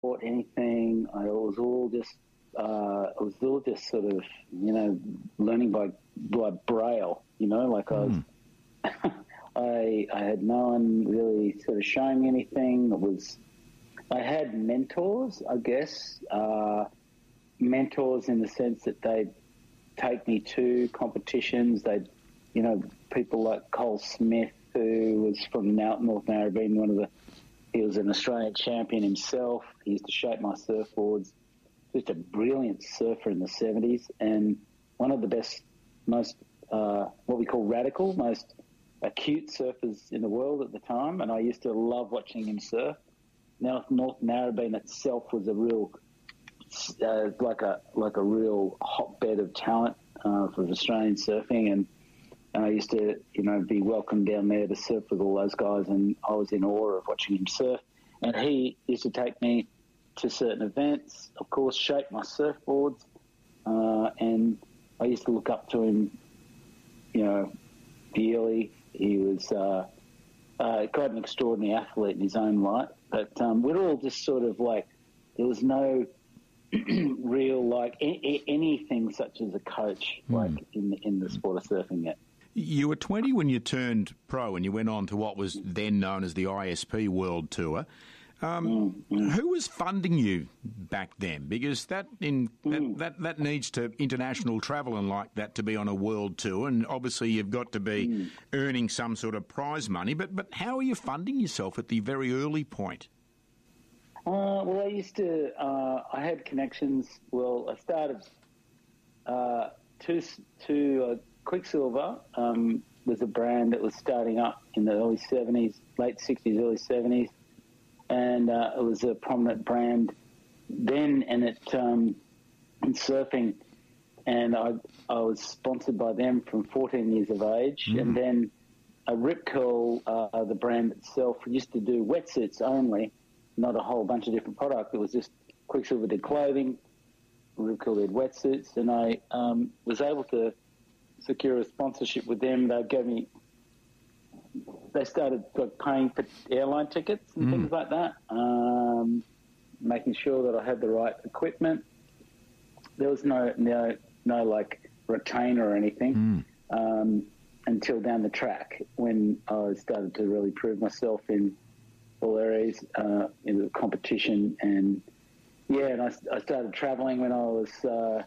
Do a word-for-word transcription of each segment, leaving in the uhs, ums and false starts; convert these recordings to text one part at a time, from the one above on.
bought anything. I, it was all just, uh, it was all just sort of, you know, learning by by braille. You know, like I was, mm. I I had no one really sort of showing me anything. It was, I had mentors, I guess, uh, mentors in the sense that they'd take me to competitions. They'd, you know, people like Cole Smith, who was from North Narrabeen, one of the, he was an Australian champion himself. He used to shape my surfboards. Just a brilliant surfer in the seventies, and one of the best, most, uh, what we call radical, most acute surfers in the world at the time, and I used to love watching him surf. Now, North Narrabeen itself was a real, uh, like a like a real hotbed of talent uh, for Australian surfing, and And I used to, you know, be welcomed down there to surf with all those guys, and I was in awe of watching him surf. And he used to take me to certain events, of course, shape my surfboards, uh, and I used to look up to him, you know, dearly. He was uh, uh, quite an extraordinary athlete in his own right, but um, we're all just sort of like, there was no real, like, a- a- anything such as a coach, mm. like, in the, in the sport of surfing yet. You were twenty when you turned pro and you went on to what was then known as the I S P World Tour. Um, mm, mm. Who was funding you back then? Because that in mm. that, that that needs to international travel and like that to be on a world tour, and obviously you've got to be mm. earning some sort of prize money. But but how are you funding yourself at the very early point? Uh, well, I used to. Uh, I had connections. Well, I started uh, to to. Uh, Quicksilver um, was a brand that was starting up in the early seventies, late sixties, early seventies, and uh, it was a prominent brand then, and it um, in surfing, and I I was sponsored by them from fourteen years of age, mm. and then a Rip Curl, uh, the brand itself, used to do wetsuits only, not a whole bunch of different product. It was just Quicksilver did clothing, Rip Curl did wetsuits, and I um, was able to secure a sponsorship with them. They gave me, they started like, paying for airline tickets and mm. things like that, um, making sure that I had the right equipment. There was no, no, no like retainer or anything mm. um, until down the track when I started to really prove myself in all areas, uh, in the competition. And yeah, and I, I started traveling when I was, uh,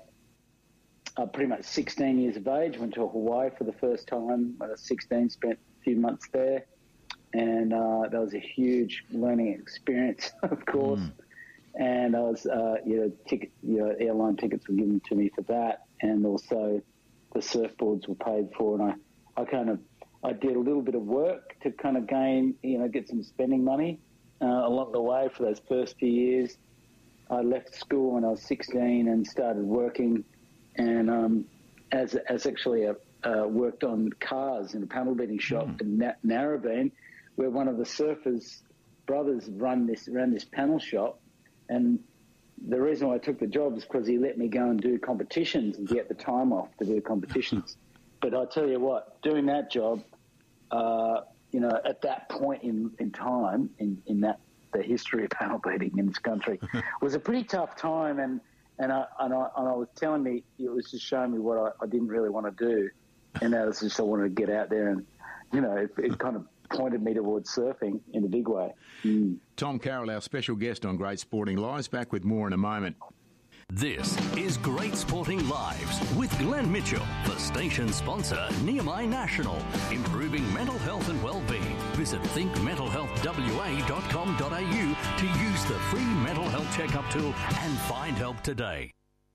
Uh, pretty much sixteen years of age. Went to Hawaii for the first time when I was sixteen, spent a few months there, and uh, that was a huge learning experience, of course. Mm. And I was, uh, you know, ticket, you know, airline tickets were given to me for that, and also the surfboards were paid for. And I, I kind of, I did a little bit of work to kind of gain, you know, get some spending money uh, along the way for those first few years. I left school when I was sixteen and started working. And um, as as actually a, uh, worked on cars in a panel beating shop mm. in Na- Narrabeen, where one of the surfers' brothers run this ran this panel shop. And the reason why I took the job is because he let me go and do competitions and get the time off to do competitions. But I tell you what, doing that job, uh, you know, at that point in, in time, in, in that the history of panel beating in this country, was a pretty tough time. And And I, and I and I was telling me, it was just showing me what I, I didn't really want to do, and that was just I wanted to get out there, and you know, it, it kind of pointed me towards surfing in a big way. Mm. Tom Carroll, our special guest on Great Sporting Lives, back with more in a moment. This is Great Sporting Lives with Glenn Mitchell, the station sponsor, Nearmine National, improving mental health and well-being. Visit think mental health w a dot com dot a u to use the free mental health checkup tool and find help today.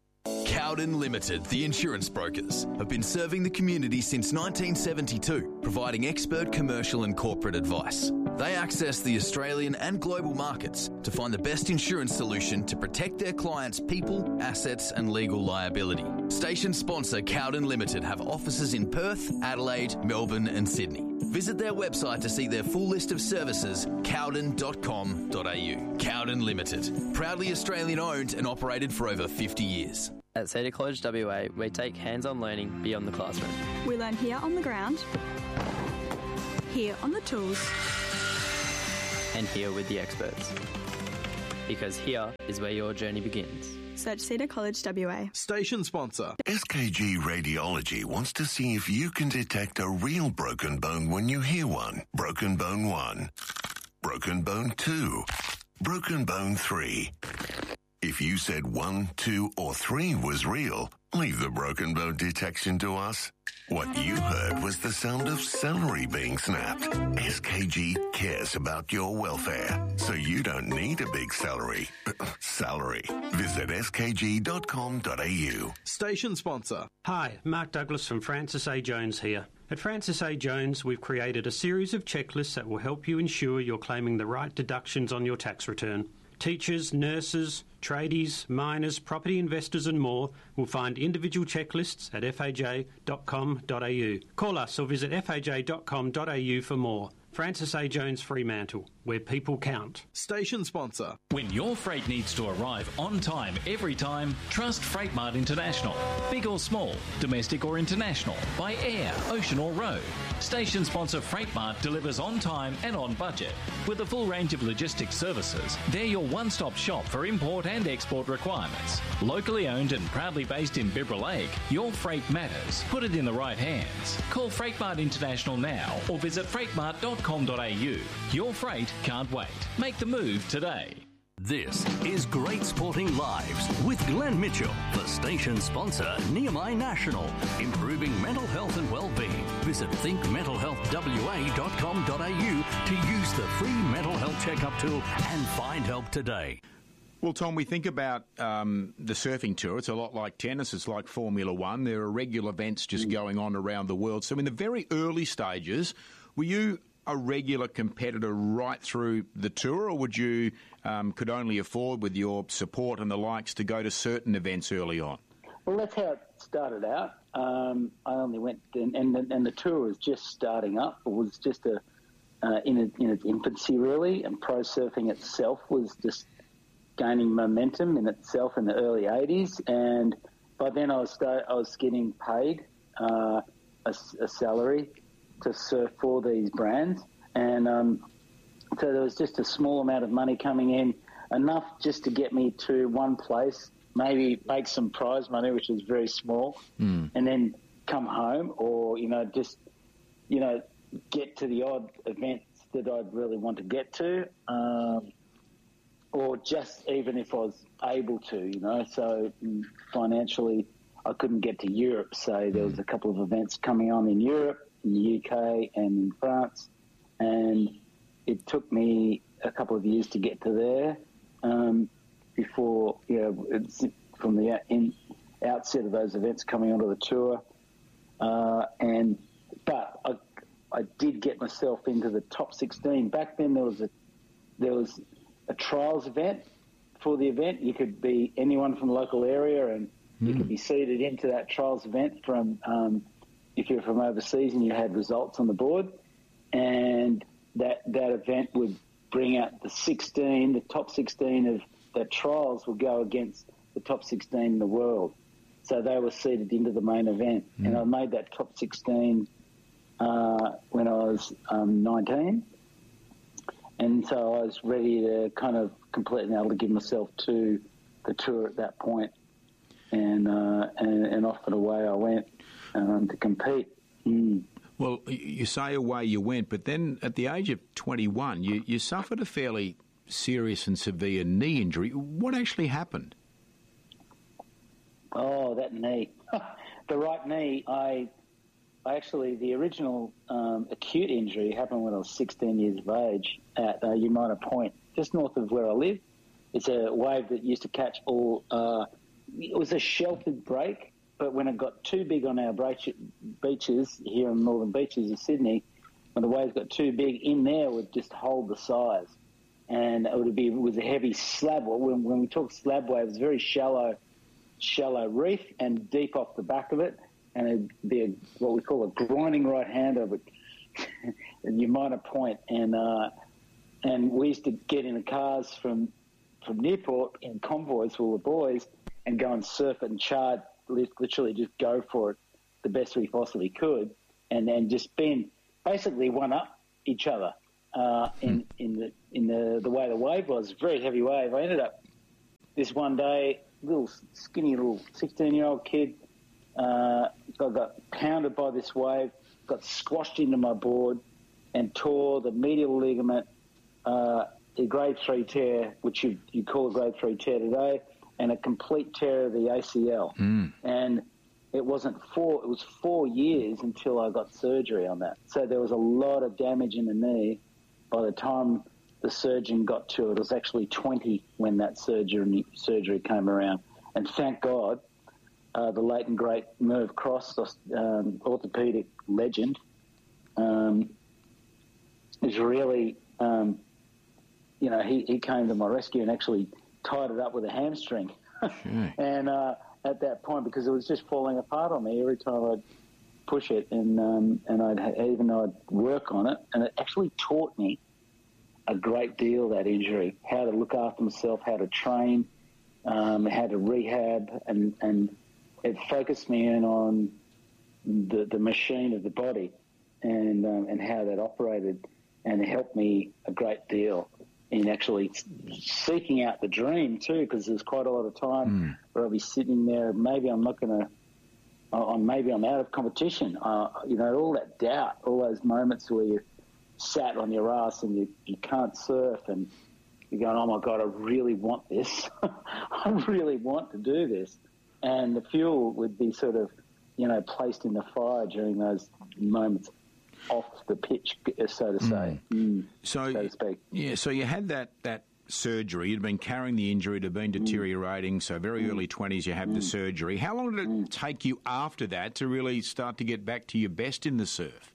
Cowden Limited, the insurance brokers, have been serving the community since nineteen seventy-two, providing expert commercial and corporate advice. They access the Australian and global markets to find the best insurance solution to protect their clients' people, assets and legal liability. Station sponsor Cowden Limited have offices in Perth, Adelaide, Melbourne and Sydney. Visit their website to see their full list of services, cowden dot com dot a u. Cowden Limited, proudly Australian owned and operated for over fifty years. At Cedar College W A, we take hands-on learning beyond the classroom. We learn here on the ground, here on the tools, and here with the experts. because here is where your journey begins. Search Cedar College W A. Station sponsor. S K G Radiology wants to see if you can detect a real broken bone when you hear one. Broken bone one. Broken bone two. Broken bone three. If you said one, two, or three was real, leave the broken bone detection to us. What you heard was the sound of celery being snapped. S K G cares about your welfare, so you don't need a big celery. Salary. Visit s k g dot com dot a u. Station sponsor. Hi, Mark Douglas from Francis A. Jones here. At Francis A. Jones, we've created a series of checklists that will help you ensure you're claiming the right deductions on your tax return. Teachers, nurses, tradies, miners, property investors and more will find individual checklists at f a j dot com dot a u. Call us or visit f a j dot com dot a u for more. Francis A. Jones Fremantle, where people count. Station sponsor. When your freight needs to arrive on time every time, trust Freightmart International. Big or small, domestic or international, by air, ocean or road. Station sponsor Freightmart delivers on time and on budget. With a full range of logistics services, they're your one-stop shop for import and export requirements. Locally owned and proudly based in Bibra Lake, your freight matters. Put it in the right hands. Call Freightmart International now or visit freightmart dot com dot a u. Your freight can't wait. Make the move today. This is Great Sporting Lives with Glenn Mitchell, the station sponsor, Nehemiah National, improving mental health and well-being. Visit think mental health w a dot com dot a u to use the free mental health checkup tool and find help today. Well, Tom, we think about um, the surfing tour. It's a lot like tennis. It's like Formula One. There are regular events just going on around the world. So in the very early stages, were you a regular competitor right through the tour, or would you um, could only afford, with your support and the likes, to go to certain events early on? Well, that's how it started out. Um, I only went, and, and, and the tour was just starting up. It was just a, uh, in, a, in its infancy, really, and pro surfing itself was just gaining momentum in itself in the early eighties. And by then I was start, I was getting paid uh, a, a salary to surf for these brands, and um, so there was just a small amount of money coming in, enough just to get me to one place, maybe make some prize money, which was very small, mm. and then come home, or you know, just you know, get to the odd events that I'd really want to get to, um, or just even if I was able to, you know. So financially, I couldn't get to Europe, so there was a couple of events coming on in Europe, in the U K and in France, and it took me a couple of years to get to there um, before, you know, it's from the in, outset of those events coming onto the tour. Uh, and but I, I did get myself into the top sixteen. Back then there was a there was a trials event for the event. You could be anyone from the local area, and mm. you could be seeded into that trials event from. Um, If you're from overseas and you had results on the board, and that that event would bring out the sixteen, the top sixteen of the trials would go against the top sixteen in the world. So they were seeded into the main event. Mm. And I made that top sixteen uh, when I was um, nineteen. And so I was ready to kind of completely able to give myself to the tour at that point. And, uh, and, and off and away I went. Um, to compete. Mm. Well, you say away you went, but then at the age of twenty-one, you, you suffered a fairly serious and severe knee injury. What actually happened? Oh, that knee. The right knee. I, I actually, the original um, acute injury happened when I was sixteen years of age at uh, Umina Point, just north of where I live. It's a wave that used to catch all, uh, it was a sheltered break. But when it got too big on our beaches here in the northern beaches of Sydney, when the waves got too big, in there would just hold the size. And it would be it was a heavy slab. When, when we talk slab waves, very shallow, shallow reef and deep off the back of it. And it'd be a, what we call a grinding right hand over Umina Point. And, uh, and we used to get in the cars from, from Newport in convoys full of boys and go and surf it and charge. Literally just go for it the best we possibly could, and then just being basically one up each other. uh, in in the in the the way the wave was, very heavy wave. I ended up this one day, little skinny little sixteen year old kid, uh, I got pounded by this wave, got squashed into my board, and tore the medial ligament, uh, a grade three tear, which you you call a grade three tear today, and a complete tear of the A C L. Mm. And it wasn't four, it was four years until I got surgery on that. So there was a lot of damage in the knee. By the time the surgeon got to it, it was actually twenty when that surgery surgery came around. And thank God, uh, the late and great Merv Cross, um, orthopaedic legend, um, is really, um, you know, he, he came to my rescue and actually tied it up with a hamstring. Sure. And uh, at that point, because it was just falling apart on me every time I'd push it, and um, and I'd even though I'd work on it, and it actually taught me a great deal, that injury, how to look after myself, how to train, um, how to rehab, and, and it focused me in on the the machine of the body and um, and how that operated, and it helped me a great deal in actually seeking out the dream too, because there's quite a lot of time mm. where I'll be sitting there, maybe I'm not going to, uh, maybe I'm out of competition, uh, you know, all that doubt, all those moments where you sat on your ass and you, you can't surf and you're going, oh my God, I really want this. I really want to do this. And the fuel would be sort of, you know, placed in the fire during those moments off the pitch, so to say, mm. Mm, so, so to speak. Yeah, so you had that, that surgery. You'd been carrying the injury. It had been deteriorating, mm. so very mm. early twenties you had mm. the surgery. How long did it mm. take you after that to really start to get back to your best in the surf?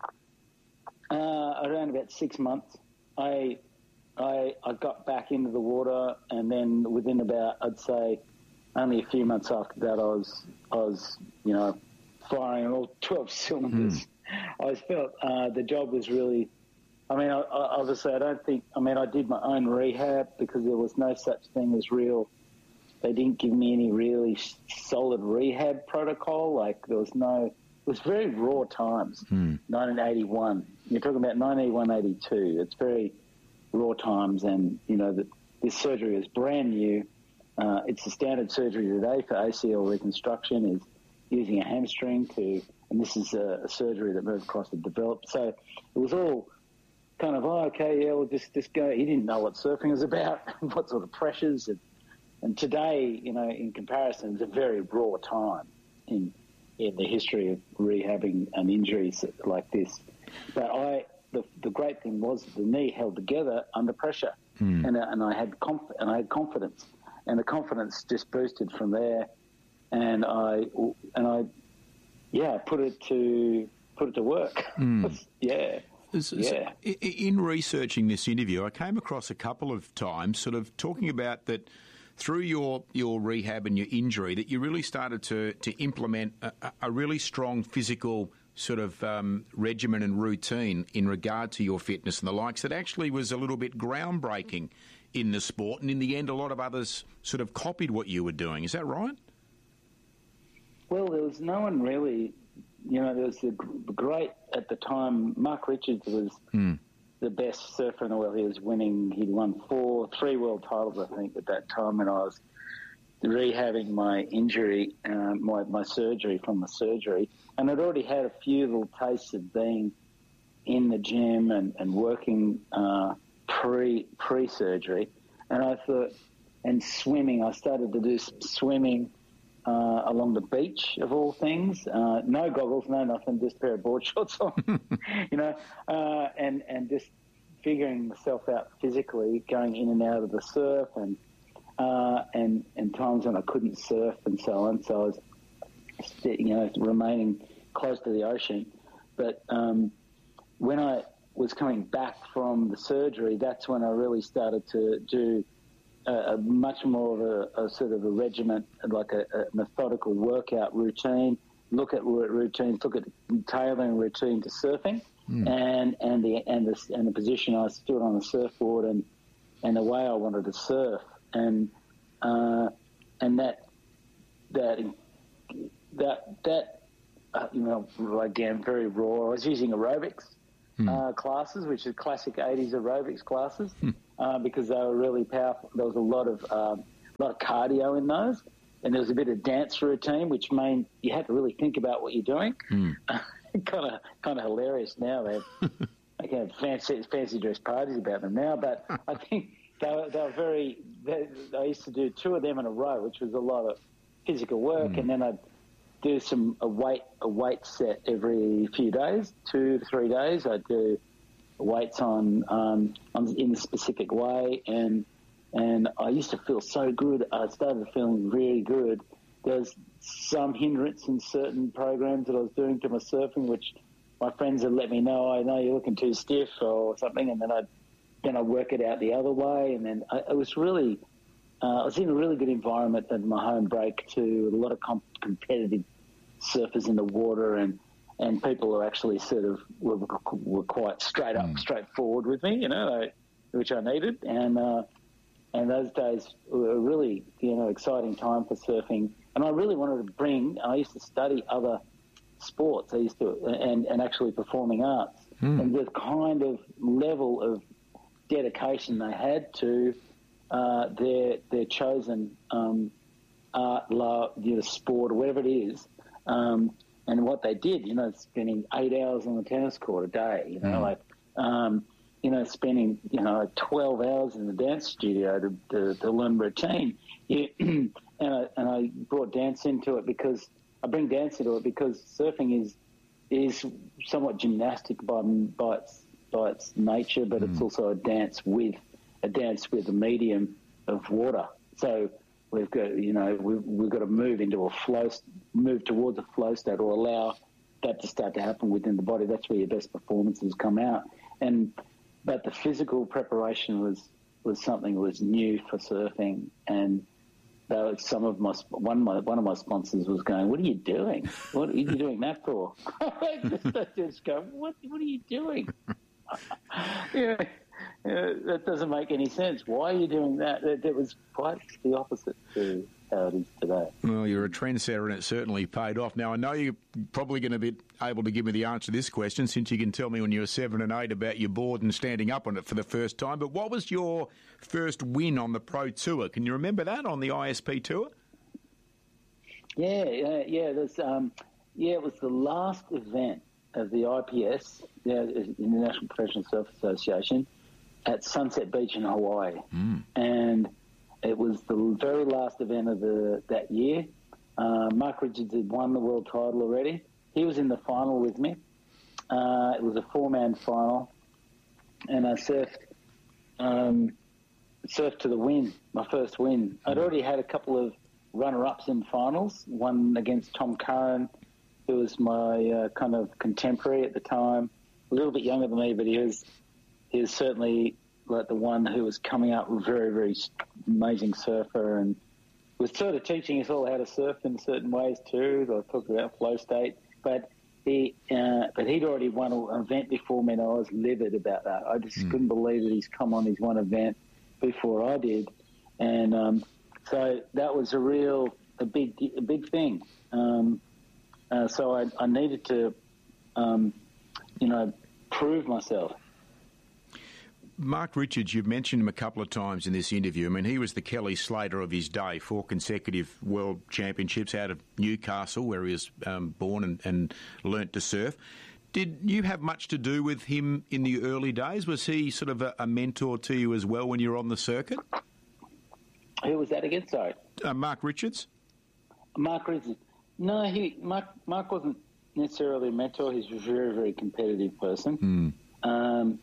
Uh, around about six months. I, I, I got back into the water, and then within about, I'd say, only a few months after that, I was, I was, you know, firing on all twelve cylinders. Mm. I felt uh, the job was really, I mean, I, I, obviously I don't think, I mean, I did my own rehab because there was no such thing as real, they didn't give me any really solid rehab protocol. Like there was no, it was very raw times, hmm. nineteen eighty-one. You're talking about nineteen eighty-one, eighty-two. It's very raw times, and, you know, the, this surgery is brand new. Uh, it's the standard surgery today for A C L reconstruction is using a hamstring to, and this is a, a surgery that Merv Cross had developed. So it was all kind of, oh, okay, yeah, we'll just, just go. He didn't know what surfing was about, what sort of pressures. And, and today, you know, in comparison, it's a very raw time in in the history of rehabbing an injury like this. But I, the, the great thing was the knee held together under pressure, mm. and and I had conf- and I had confidence, and the confidence just boosted from there, and I and I. Yeah, put it to put it to work. Mm. yeah, so, yeah. So in researching this interview, I came across a couple of times, sort of talking about that through your, your rehab and your injury, that you really started to to implement a, a really strong physical sort of um, regimen and routine in regard to your fitness and the likes. That actually was a little bit groundbreaking in the sport, and in the end, a lot of others sort of copied what you were doing. Is that right? Well, there was no one really, you know, there was the great, at the time, Mark Richards was mm. the best surfer in the world. He was winning, he'd won four, three world titles, I think, at that time when I was rehabbing my injury, um, my, my surgery from the surgery. And I'd already had a few little tastes of being in the gym and, and working uh, pre, pre-surgery. And I thought, and swimming, I started to do some swimming, Uh, along the beach, of all things. Uh, no goggles, no nothing, just a pair of board shorts on, you know, uh, and, and just figuring myself out physically, going in and out of the surf and, uh, and, and times when I couldn't surf and so on. So I was, you know, remaining close to the ocean. But um, when I was coming back from the surgery, that's when I really started to do a, a much more of a, a sort of a regiment, like a, a methodical workout routine. Look at routines, look at tailoring routine to surfing, mm. and and the and the and the position I stood on the surfboard, and and the way I wanted to surf, and uh, and that that that that uh, you know, again, very raw. I was using aerobics, uh, classes, which are classic eighties aerobics classes, uh, because they were really powerful. There was a lot of um, lot of cardio in those, and there was a bit of dance routine, which meant you had to really think about what you're doing. Mm. kind of kind of hilarious now. They have, they have fancy fancy dress parties about them now, but I think they were, they were very. They, I used to do two of them in a row, which was a lot of physical work, mm. and then I'd do some a weight a weight set every few days, two to three days. I'd do weights on um, on in a specific way, and and I used to feel so good. I started feeling really good. There's some hindrance in certain programs that I was doing to my surfing, which my friends would let me know. I know you're looking too stiff or something, and then I then I work it out the other way, and then I, it was really. Uh, I was in a really good environment at my home break to a lot of comp- competitive surfers in the water, and, and people who actually sort of were, were quite straight up, mm. straightforward with me, you know, I, which I needed. And uh, and those days were a really, you know, exciting time for surfing. And I really wanted to bring, I used to study other sports. I used to, and, and actually performing arts. Mm. And the kind of level of dedication they had to Uh, their their chosen um, art, love, you know, sport, or whatever it is, um, and what they did, you know, spending eight hours on the tennis court a day, you know, mm. like, um, you know, spending, you know, twelve hours in the dance studio to, to, to learn routine. Yeah, and I, and I brought dance into it because I bring dance into it because surfing is is somewhat gymnastic by by its by its nature, but mm. it's also a dance with. a dance with a medium of water. So we've got, you know, we've, we've got to move into a flow, move towards a flow state, or allow that to start to happen within the body. That's where your best performances come out. And but the physical preparation was was something that was new for surfing, and that was some of my one of my one of my sponsors was going, "What are you doing? What are you doing that for?" I just, just go, "What? What are you doing?" yeah. Yeah, that doesn't make any sense. Why are you doing that? That, that was quite the opposite to how it is today. Well, you're a trendsetter, and it certainly paid off. Now, I know you're probably going to be able to give me the answer to this question, since you can tell me when you were seven and eight about your board and standing up on it for the first time. But what was your first win on the Pro Tour? Can you remember that, on the I S P Tour? Yeah, yeah, yeah. There's, um, yeah, it was the last event of the I P S, the International Professional Surf Association, at Sunset Beach in Hawaii. Mm. And it was the very last event of the that year. Uh, Mark Richards had won the world title already. He was in the final with me. Uh, it was a four-man final. And I surfed, um, surfed to the win, my first win. I'd already had a couple of runner-ups in finals, one against Tom Curran, who was my uh, kind of contemporary at the time, a little bit younger than me, but he was... He was certainly like the one who was coming up, very, very amazing surfer, and was sort of teaching us all how to surf in certain ways too. I talked about flow state, but he, uh, but he'd already won an event before me, and I was livid about that. I just mm. couldn't believe that he's come on his one event before I did, and um, so that was a real, a big, a big thing. Um, uh, so I, I needed to, um, you know, prove myself. Mark Richards, you've mentioned him a couple of times in this interview. I mean, he was the Kelly Slater of his day, four consecutive world championships out of Newcastle, where he was um, born and, and learnt to surf. Did you have much to do with him in the early days? Was he sort of a, a mentor to you as well when you were on the circuit? Who was that again? Sorry. Uh, Mark Richards? Mark Richards. No, he Mark, Mark wasn't necessarily a mentor. He's a very, very competitive person. Mm. Um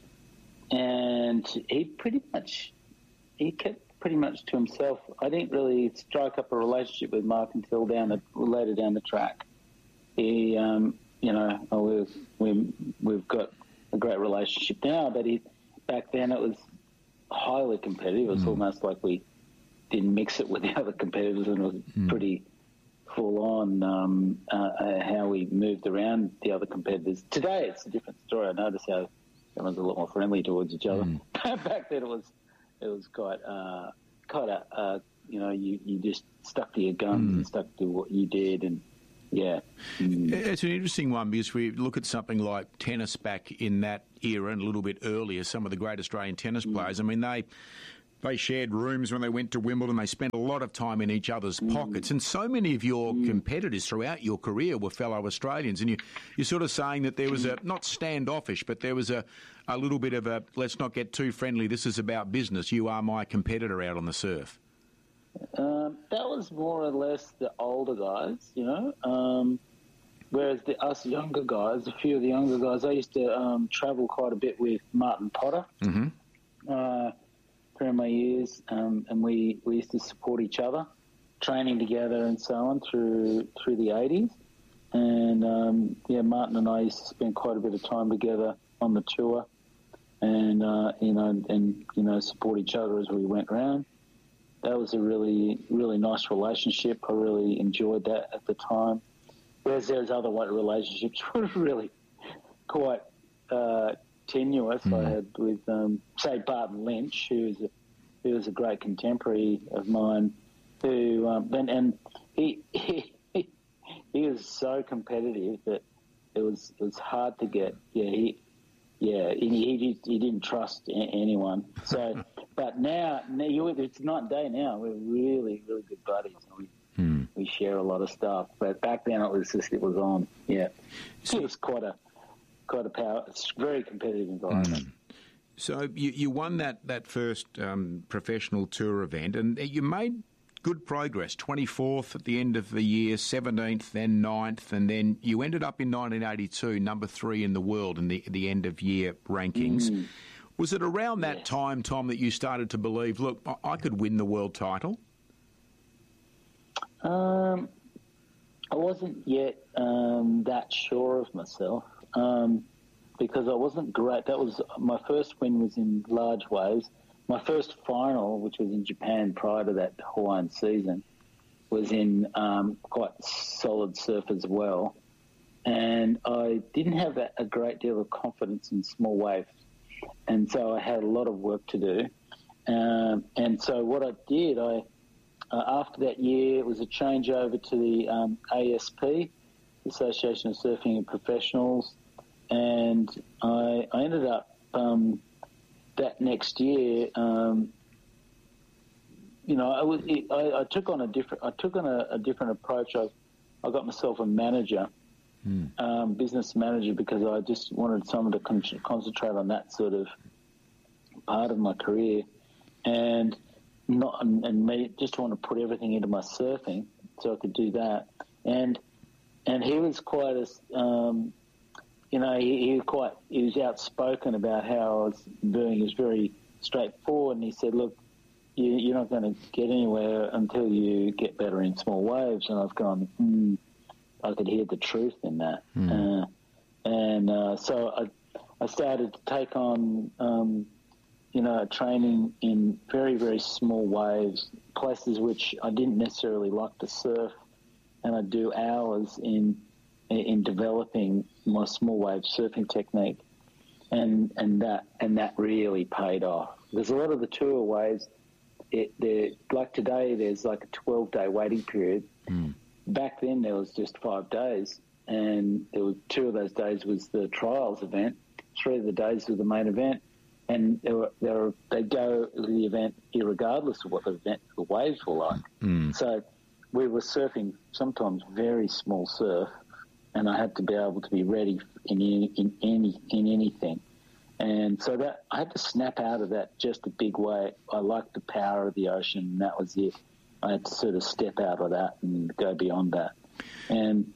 And he pretty much, he kept pretty much to himself. I didn't really strike up a relationship with Mark until down the, later down the track. He, um, you know, we've, we, we've got a great relationship now, but he, back then it was highly competitive. It was mm. almost like we didn't mix it with the other competitors, and it was mm. pretty full on um, uh, how we moved around the other competitors. Today it's a different story. I notice how everyone's a lot more friendly towards each other. Mm. Back then, it was it was quite uh, quite a uh, you know you, you just stuck to your guns mm. and stuck to what you did, and yeah. Mm. It's an interesting one because we look at something like tennis back in that era and a little bit earlier, some of the great Australian tennis mm. players. I mean, they they shared rooms when they went to Wimbledon. They spent a lot of time in each other's mm. pockets. And so many of your mm. competitors throughout your career were fellow Australians. And you, you're sort of saying that there was a, not standoffish, but there was a, a little bit of a, let's not get too friendly, this is about business. You are my competitor out on the surf. Um, that was more or less the older guys, you know. Um, whereas the us younger guys, a few of the younger guys, I used to um, travel quite a bit with Martin Potter mm-hmm. uh, through my years, um, and we, we used to support each other, training together and so on through through the eighties. And um, yeah, Martin and I used to spend quite a bit of time together on the tour, and uh, you know, and you know, support each other as we went around. That was a really, really nice relationship. I really enjoyed that at the time. Whereas there's other relationships were really quite uh, tenuous. Mm. I had with, um, say, Barton Lynch, who was a, who was a great contemporary of mine, who um, and, and he, he he was so competitive that it was it was hard to get. Yeah, he yeah he he, he didn't trust anyone. So. But now, it's night and day now. We're really, really good buddies. And we hmm. we share a lot of stuff. But back then, it was just it was on. Yeah, so, it was quite a quite a power. It's a very competitive environment. Hmm. So you you won that that first um, professional tour event, and you made good progress. twenty-fourth at the end of the year, seventeenth, then ninth, and then you ended up in nineteen eighty-two, number three in the world in the the end of year rankings. Mm. Was it around that time, Tom, that you started to believe, look, I could win the world title? Um, I wasn't yet um, that sure of myself um, because I wasn't great. That was my first win was in large waves. My first final, which was in Japan prior to that Hawaiian season, was in um, quite solid surf as well. And I didn't have a, a great deal of confidence in small waves. And so I had a lot of work to do. Um, and so what I did, I uh, after that year, it was a changeover to the um, A S P, Association of Surfing and Professionals, and I, I ended up um, that next year. Um, you know, I, was, I, I took on a different. I took on a, a different approach. I, I got myself a manager. Um, business manager, because I just wanted someone to con- concentrate on that sort of part of my career, and not and, and me just want to put everything into my surfing so I could do that. And and he was quite a, um, you know, he, he was quite he was outspoken about how I was doing. He was very straightforward, and he said, "Look, you, you're not going to get anywhere until you get better in small waves." And I've gone, hmm. I could hear the truth in that. Mm. Uh, and uh, so I, I started to take on, um, you know, training in very, very small waves, places which I didn't necessarily like to surf, and I do hours in in developing my small wave surfing technique, and and that and that really paid off. There's a lot of the tour waves, it, like today, there's like a twelve-day waiting period. Mm. Back then, there was just five days, and there were two of those days was the trials event, three of the days were the main event, and they were, they were, they'd go to the event regardless of what the event, the waves were like. Mm. So we were surfing sometimes very small surf, and I had to be able to be ready in any, in any in anything. And so that I had to snap out of that just a big way. I liked the power of the ocean, and that was it. I had to sort of step out of that and go beyond that. And,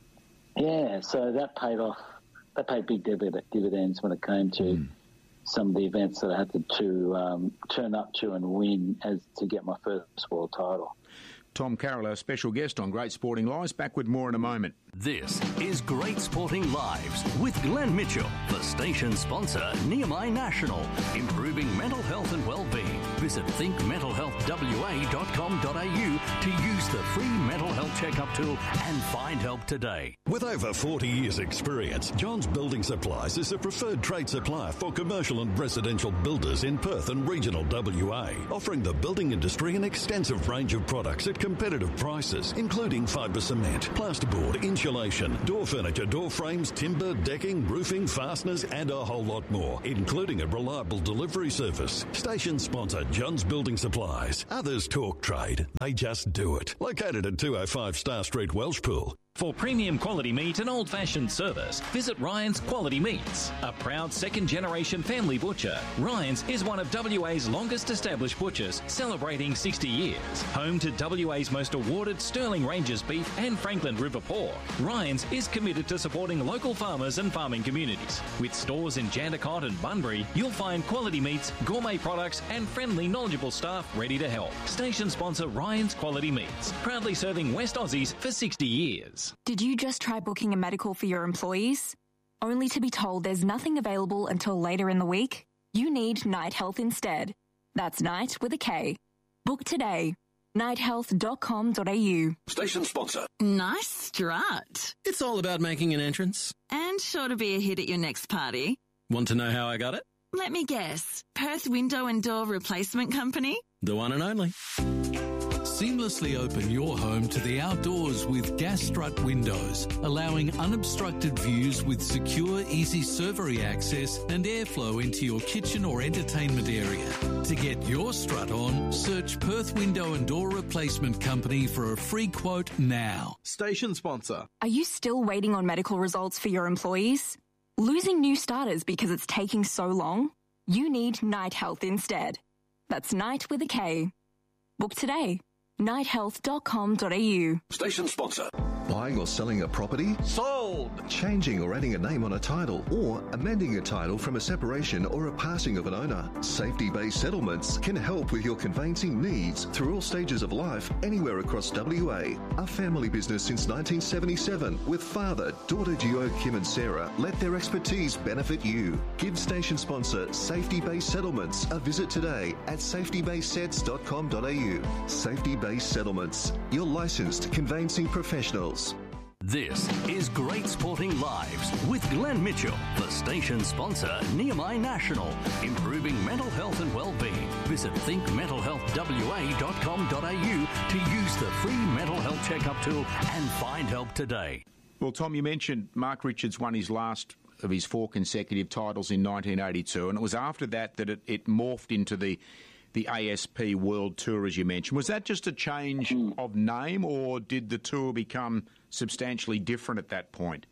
yeah, so that paid off. That paid big dividends when it came to mm. some of the events that I had to, to um, turn up to and win as to get my first world title. Tom Carroll, our special guest on Great Sporting Lives. Back with more in a moment. This is Great Sporting Lives with Glenn Mitchell, the station sponsor, Nehemiah National, improving mental health and well-being. Visit think mental health w a dot com dot a u to use the free mental health checkup tool and find help today. With over forty years' experience, Johns Building Supplies is a preferred trade supplier for commercial and residential builders in Perth and regional W A, offering the building industry an extensive range of products at Competitive prices, including fibre cement, plasterboard, insulation, door furniture, door frames, timber, decking, roofing, fasteners, and a whole lot more, including a reliable delivery service. Station sponsor John's Building Supplies. Others talk trade. They just do it. Located at two oh five Star Street, Welshpool. For premium quality meat and old-fashioned service, visit Ryan's Quality Meats. A proud second-generation family butcher, Ryan's is one of W A's longest-established butchers, celebrating sixty years. Home to W A's most awarded Sterling Ranges beef and Franklin River pork, Ryan's is committed to supporting local farmers and farming communities. With stores in Jandakot and Bunbury, you'll find quality meats, gourmet products, and friendly, knowledgeable staff ready to help. Station sponsor Ryan's Quality Meats, proudly serving West Aussies for sixty years. Did you just try booking a medical for your employees? Only to be told there's nothing available until later in the week? You need Night Health instead. That's Night with a K. Book today. night health dot com dot a u. Station sponsor. Nice strut. It's all about making an entrance. And sure to be a hit at your next party. Want to know how I got it? Let me guess. Perth Window and Door Replacement Company? The one and only. Seamlessly open your home to the outdoors with Gas Strut windows, allowing unobstructed views with secure, easy servery access and airflow into your kitchen or entertainment area. To get your strut on, search Perth Window and Door Replacement Company for a free quote now. Station sponsor. Are you still waiting on medical results for your employees? Losing new starters because it's taking so long? You need Night Health instead. That's Night with a K. Book today. night health dot com dot a u. Station sponsor. Buying or selling a property? Sold! Changing or adding a name on a title, or amending a title from a separation or a passing of an owner. Safety-based settlements can help with your conveyancing needs through all stages of life, anywhere across W A. A family business since nineteen seventy-seven, with father, daughter duo Kim and Sarah, let their expertise benefit you. Give station sponsor Safety-based Settlements a visit today at safety based sets dot com dot a u. Safety-based Settlements, your licensed conveyancing professionals. This is Great Sporting Lives with Glenn Mitchell, the station sponsor Nehemiah National, improving mental health and well-being. Visit think mental health w a dot com dot a u to use the free mental health checkup tool and find help today. Well, Tom, you mentioned Mark Richards won his last of his four consecutive titles in nineteen eighty-two, and it was after that that it, it morphed into the the A S P World Tour, as you mentioned. Was that just a change mm. of name, or did the tour become substantially different at that point?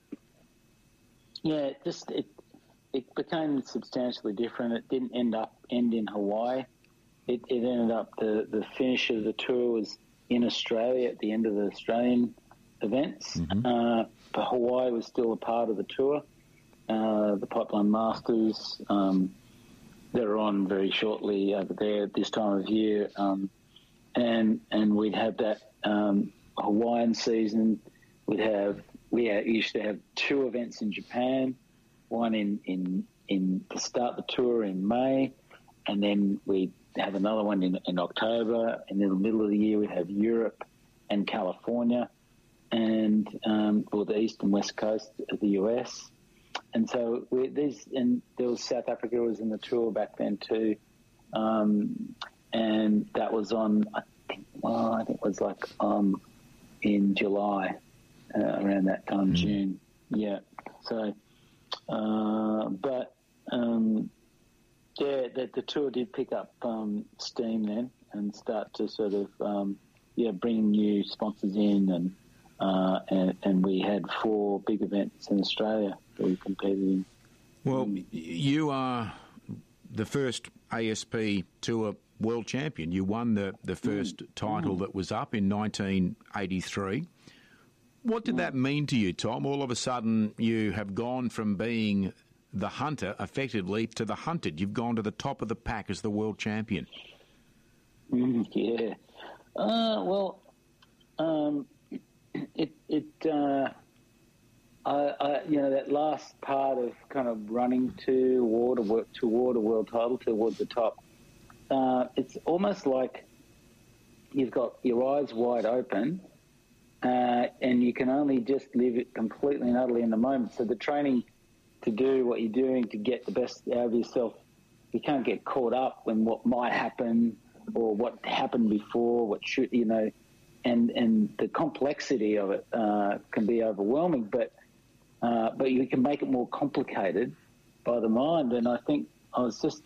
Yeah, it just it it became substantially different. It didn't end up end in Hawaii. It, it ended up the the finish of the tour was in Australia at the end of the Australian events. Mm-hmm. Uh, but Hawaii was still a part of the tour. Uh, the Pipeline Masters. Um, They're on very shortly over there at this time of year, um, and and we'd have that um, Hawaiian season. We'd have we used to have two events in Japan, one in in in to start the tour in May, and then we'd have another one in, in October, and in the middle of the year we'd have Europe and California, and um, or the east and west coast of the U S. And so we, these, and there was South Africa was in the tour back then too, um, and that was on. I think, well, I think it was like um, in July, uh, around that time, mm. June. Yeah. So, uh, but um, yeah, the, the tour did pick up um, steam then and start to sort of um, yeah bring new sponsors in, and, uh, and and we had four big events in Australia that we competed in. Well, um, you are the first A S P Tour world champion. You won the, the first mm, title mm. that was up in nineteen eighty-three. What did mm. that mean to you, Tom? All of a sudden you have gone from being the hunter, effectively, to the hunted. You've gone to the top of the pack as the world champion. Mm, yeah. Uh, well, um, it... it uh, I, I, you know, that last part of kind of running toward a, toward a world title, toward the top, uh, it's almost like you've got your eyes wide open uh, and you can only just live it completely and utterly in the moment. So the training to do what you're doing to get the best out of yourself, you can't get caught up in what might happen or what happened before, what should, you know, and, and the complexity of it uh, can be overwhelming, but uh, but you can make it more complicated by the mind. And I think I was just,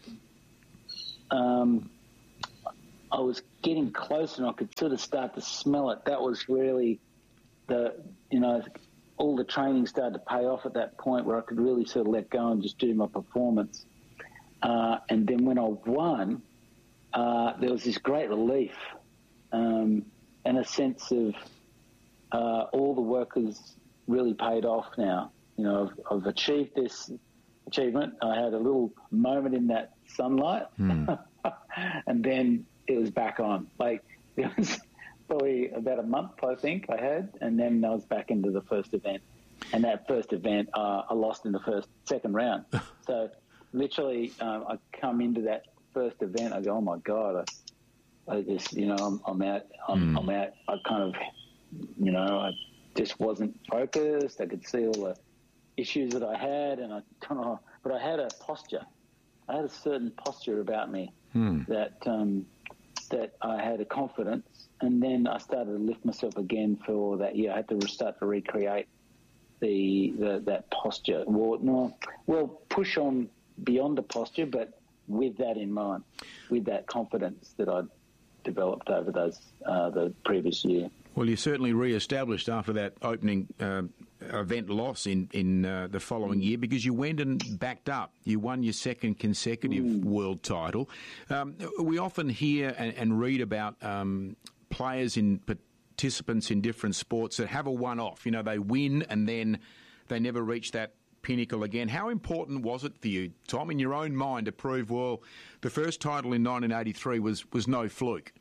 um, I was getting close and I could sort of start to smell it. That was really the, you know, all the training started to pay off at that point where I could really sort of let go and just do my performance. Uh, and then when I won, uh, there was this great relief um, and a sense of uh, all the work has really paid off now. You know, I've, I've achieved this achievement. I had a little moment in that sunlight, mm. and then it was back on. Like, it was probably about a month, I think, I had, and then I was back into the first event. And that first event, uh, I lost in the first, second round. So literally, um, I come into that first event, I go, oh my God, I, I just, you know, I'm, I'm out, I'm, mm. I'm out. I kind of, you know, I just wasn't focused. I could see all the issues that I had, and I don't know, but I had a posture. I had a certain posture about me mm. that um, that I had a confidence, and then I started to lift myself again for that year. I had to start to recreate the, the that posture. Well, no, well, push on beyond the posture, but with that in mind, with that confidence that I'd developed over those uh, the previous year. Well, you certainly re-established after that opening uh, event loss in, in uh, the following year, because you went and backed up. You won your second consecutive mm. world title. Um, we often hear and, and read about um, players in participants in different sports that have a one-off. You know, they win and then they never reach that pinnacle again. How important was it for you, Tom, in your own mind, to prove, well, the first title in nineteen eighty-three was, was no fluke?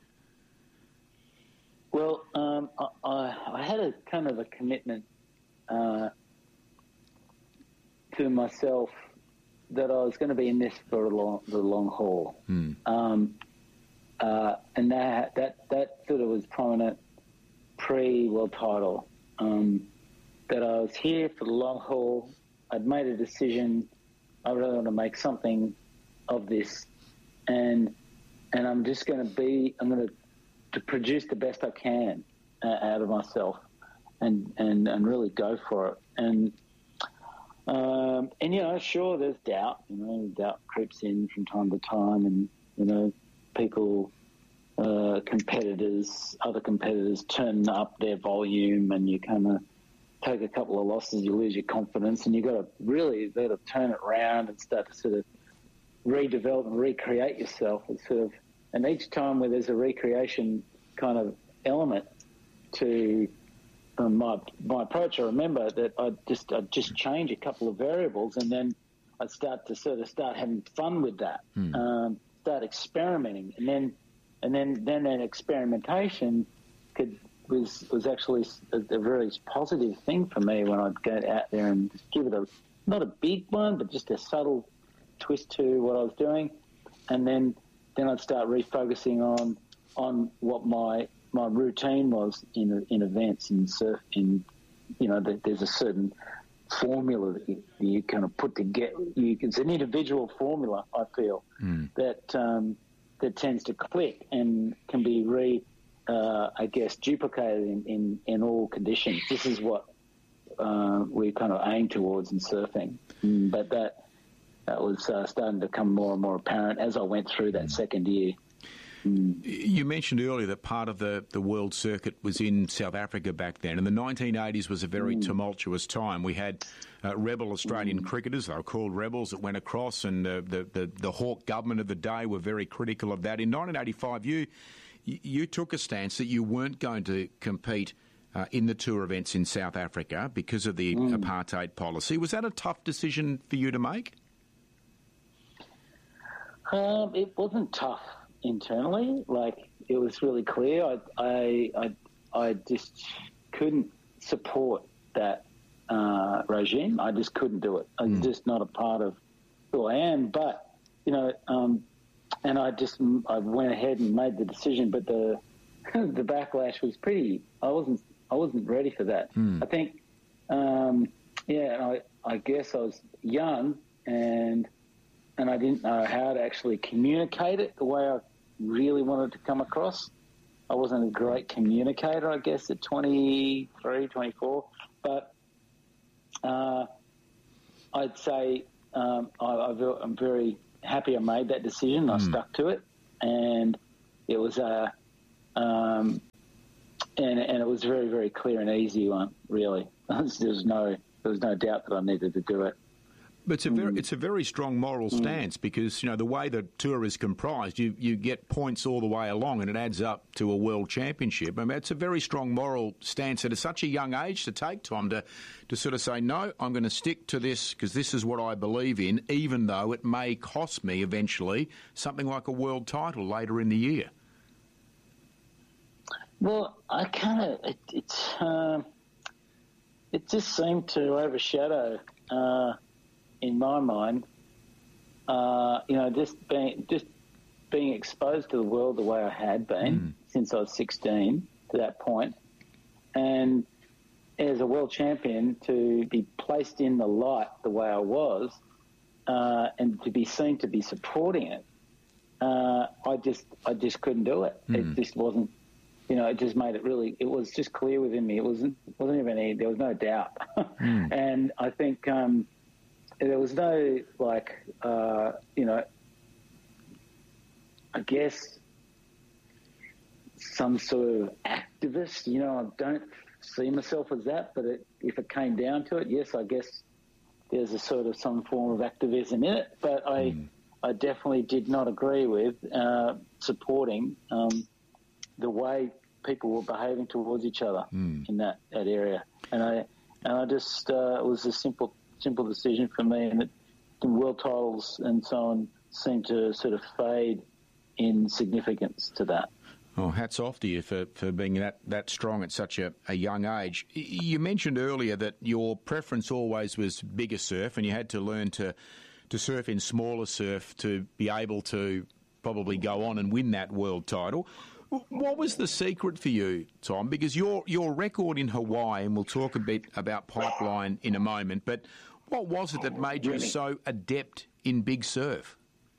Well, um, I, I had a kind of a commitment uh, to myself that I was going to be in this for a long, the long haul, mm. um, uh, and that that that sort of was prominent pre-world title. Um, that I was here for the long haul. I'd made a decision. I really want to make something of this, and and I'm just going to be. I'm going to. to produce the best I can uh, out of myself and, and, and really go for it. And, um, and, you know, sure, there's doubt, you know, doubt creeps in from time to time, and, you know, people, uh, competitors, other competitors turn up their volume, and you kind of take a couple of losses, you lose your confidence, and you've got to really got to turn it around and start to sort of redevelop and recreate yourself. It's sort of, and each time where there's a recreation kind of element to um, my my approach, I remember that I'd just I'd just change a couple of variables, and then I'd start to sort of start having fun with that, mm. um, start experimenting, and then and then then that experimentation could was was actually a, a very positive thing for me when I'd go out there and just give it a not a big one, but just a subtle twist to what I was doing, and then. Then I'd start refocusing on on what my my routine was in in events in surf. In you know, there's a certain formula that you, you kind of put together. You, it's an individual formula, I feel, mm. that um, that tends to click and can be re, uh, I guess, duplicated in, in, in all conditions. This is what uh, we kind of aim towards in surfing, mm, but that. That was uh, starting to become more and more apparent as I went through that second year. Mm. You mentioned earlier that part of the, the world circuit was in South Africa back then, and the nineteen eighties was a very mm. tumultuous time. We had uh, rebel Australian mm. cricketers, they were called rebels, that went across, and uh, the, the, the Hawke government of the day were very critical of that. In nineteen eighty-five, you, you took a stance that you weren't going to compete uh, in the tour events in South Africa because of the mm. apartheid policy. Was that a tough decision for you to make? Um, it wasn't tough internally. Like, it was really clear. I, I, I, I just couldn't support that uh, regime. I just couldn't do it. I'm mm. just not a part of who I am. But, you know, um, and I just I went ahead and made the decision. But the the backlash was pretty. I wasn't I wasn't ready for that. Mm. I think, um, yeah. I I guess I was young and. And I didn't know how to actually communicate it the way I really wanted to come across. I wasn't a great communicator, I guess, at twenty-three, twenty-four. But uh, I'd say um, I, I'm very happy I made that decision. I mm. stuck to it. And it was a, um, and, and it was a very, very clear and easy one, really. there was no, there was no doubt that I needed to do it. But it's a very, it's a very strong moral Mm. stance because, you know, the way the tour is comprised, you, you get points all the way along and it adds up to a world championship. I mean, it's a very strong moral stance at such a young age to take, Tom, to, to sort of say, no, I'm going to stick to this because this is what I believe in, even though it may cost me eventually something like a world title later in the year. Well, I kind of, it, it's, uh, it just seemed to overshadow, uh, in my mind, uh, you know, just being just being exposed to the world the way I had been mm. since I was sixteen to that point, and as a world champion to be placed in the light the way I was, uh, and to be seen to be supporting it, uh, I just I just couldn't do it. Mm. It just wasn't, you know, it just made it really. It was just clear within me. It wasn't wasn't even any. There was no doubt, mm. and I think. Um, There was no, like, uh, you know, I guess some sort of activist, you know, I don't see myself as that, but it, if it came down to it, yes, I guess there's a sort of some form of activism in it, but I, mm. I definitely did not agree with uh, supporting um, the way people were behaving towards each other mm. in that, that area. And I, and I just, uh, it was a simple simple decision for me, and it, the world titles and so on seem to sort of fade in significance to that. Oh, hats off to you for, for being that, that strong at such a, a young age. You mentioned earlier that your preference always was bigger surf, and you had to learn to, to surf in smaller surf to be able to probably go on and win that world title. What was the secret for you, Tom? Because your your record in Hawaii, and we'll talk a bit about Pipeline in a moment, but what was it that made you so adept in big surf?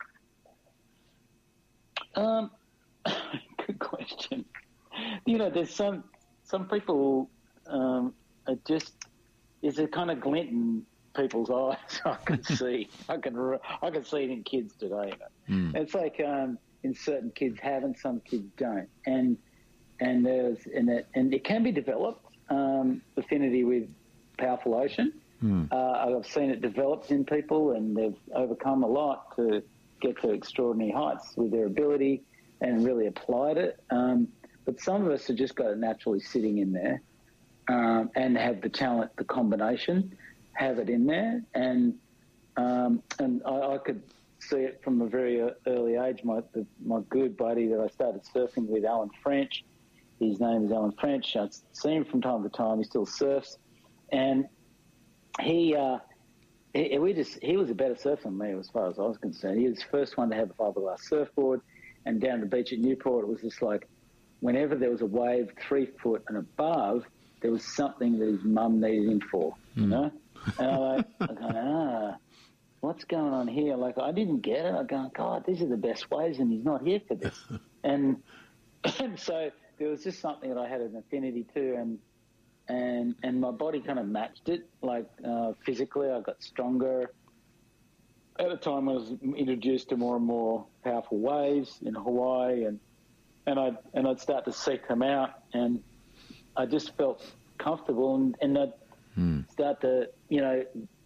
Um, good question. You know, there's some some people um, are just there's a kind of glint in people's eyes. I can see, I can I can see it in kids today. Mm. It's like. Um, And certain kids have, and some kids don't, and and there's and it, and it can be developed. Um, affinity with powerful ocean. Mm. Uh, I've seen it developed in people, and they've overcome a lot to get to extraordinary heights with their ability, and really applied it. Um, but some of us have just got it naturally sitting in there, um, and have the talent, the combination, have it in there, and um, and I, I could. see it from a very early age. My the, my good buddy that I started surfing with, Alan French, his name is Alan French. I see him from time to time. He still surfs, and he uh, he, we just he was a better surfer than me as far as I was concerned. He was the first one to have a fiberglass surfboard, and down the beach at Newport, it was just like whenever there was a wave three foot and above, there was something that his mum needed him for, mm. you know. And I like, I go, ah. What's going on here? Like, I didn't get it. I go, God, these are the best waves, and he's not here for this. and, and so there was just something that I had an affinity to, and and and my body kind of matched it. Like uh, physically, I got stronger. At the time, I was introduced to more and more powerful waves in Hawaii, and and I and I'd start to seek them out, and I just felt comfortable, and, and I'd hmm. start to, you know.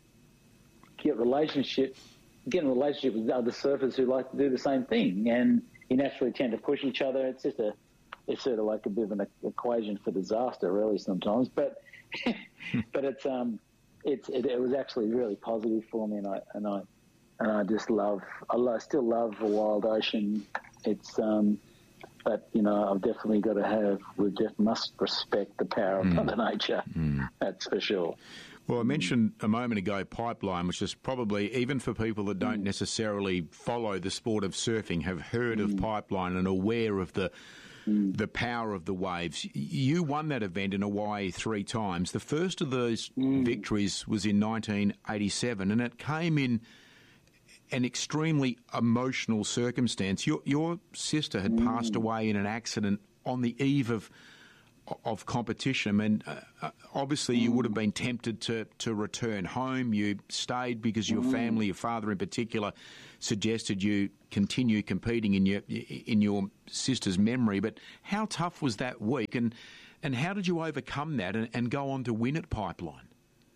Get relationship, get in a relationship with other surfers who like to do the same thing, and you naturally tend to push each other. It's just a, it's sort of like a bit of an equation for disaster, really, sometimes. But, but it's um, it's it, it was actually really positive for me, and I and I and I just love, I love, still love the wild ocean. It's um, but you know, I've definitely got to have, we just must respect the power of mm. Mother Nature. Mm. That's for sure. Well, I mentioned a moment ago Pipeline, which is probably, even for people that don't mm. necessarily follow the sport of surfing, have heard mm. of Pipeline and aware of the mm. the power of the waves. You won that event in Hawaii three times. The first of those mm. victories was in nineteen eighty-seven, and it came in an extremely emotional circumstance. Your your sister had mm. passed away in an accident on the eve of of competition. I mean, uh, obviously you would have been tempted to, to return home. You stayed because your family, your father in particular, suggested you continue competing in your in your sister's memory. But how tough was that week, and and how did you overcome that and, and go on to win at Pipeline?